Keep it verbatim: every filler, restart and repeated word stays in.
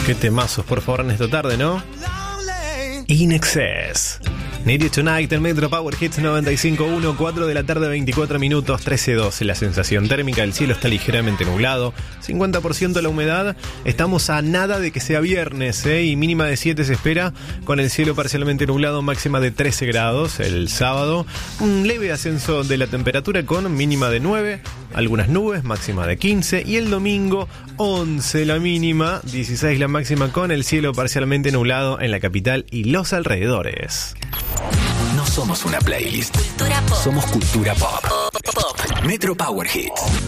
Qué temazos, por favor, en esta tarde, ¿no? In Excess. Need You Tonight en Metro Power Hits noventa y cinco punto uno, cuatro de la tarde, veinticuatro minutos, trece doce. La sensación térmica, el cielo está ligeramente nublado, cincuenta por ciento la humedad. Estamos a nada de que sea viernes, ¿eh? Y mínima de siete se espera, con el cielo parcialmente nublado, máxima de trece grados. El sábado, un leve ascenso de la temperatura con mínima de nueve, algunas nubes, máxima de quince. Y el domingo, once la mínima, dieciséis la máxima, con el cielo parcialmente nublado en la capital y los alrededores. No somos una playlist. Cultura pop. Somos cultura pop. Pop, pop. Metro Power Hits.